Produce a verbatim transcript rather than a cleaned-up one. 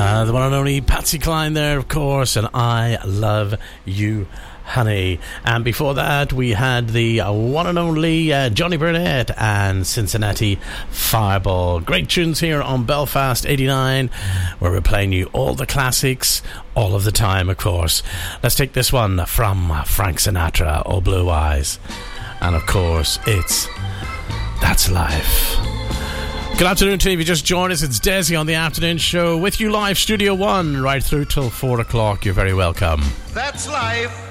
Uh, the one and only Patsy Cline there, of course, and I Love You, Honey. And before that, we had the uh, one and only uh, Johnny Burnett and Cincinnati Fireball. Great tunes here on Belfast eighty-nine, where we're playing you all the classics, all of the time, of course. Let's take this one from Frank Sinatra, Oh Blue Eyes. And, of course, it's That's Life. Good afternoon to you. If you just joined us, it's Desi on the afternoon show with you live, Studio One, right through till four o'clock. You're very welcome. That's life.